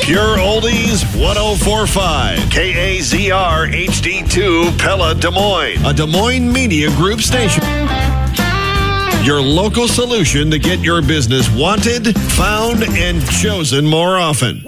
Pure Oldies 1045. KAZR HD2 Pella Des Moines. A Des Moines Media Group station. Your local solution to get your business wanted, found, and chosen more often.